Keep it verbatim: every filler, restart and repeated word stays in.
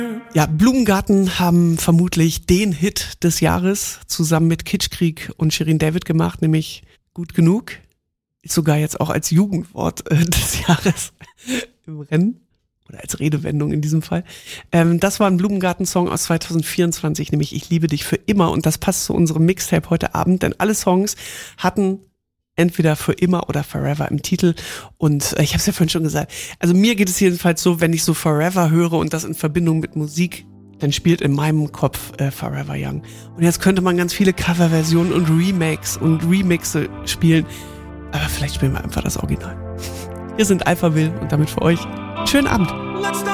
Ja, Blumengarten haben vermutlich den Hit des Jahres zusammen mit Kitschkrieg und Shirin David gemacht, nämlich Gut genug. Ist sogar jetzt auch als Jugendwort äh, des Jahres im Rennen. Oder als Redewendung in diesem Fall. Ähm, das war ein Blumengarten-Song aus zwanzig vierundzwanzig, nämlich Ich liebe dich für immer. Und das passt zu unserem Mixtape heute Abend, denn alle Songs hatten entweder für immer oder forever im Titel. Und äh, ich habe es ja vorhin schon gesagt, also mir geht es jedenfalls so, wenn ich so Forever höre und das in Verbindung mit Musik, dann spielt in meinem Kopf äh, Forever Young. Und jetzt könnte man ganz viele Coverversionen und Remakes und Remixe spielen. Aber vielleicht spielen wir einfach das Original. Hier sind Alphaville und damit für euch schönen Abend. Let's